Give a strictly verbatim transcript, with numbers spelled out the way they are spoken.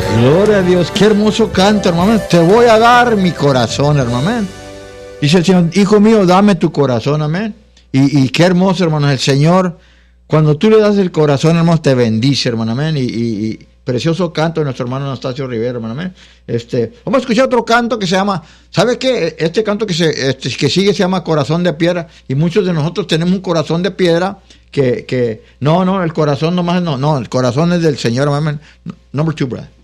Gloria a Dios, qué hermoso canto, hermano. Te voy a dar mi corazón, hermano. Dice el Señor, hijo mío, dame tu corazón, amén. Y, y qué hermoso, hermano, el Señor, cuando tú le das el corazón, hermano, te bendice, hermano, amén. Y, y, y precioso canto de nuestro hermano Anastasio Rivera, hermano, amén. Este, vamos a escuchar otro canto que se llama, ¿sabe qué? Este canto que, se, este, que sigue se llama Corazón de Piedra, y muchos de nosotros tenemos un corazón de piedra, que, que no, no, el corazón nomás no, no, el corazón es del Señor, amén. Number two, brother.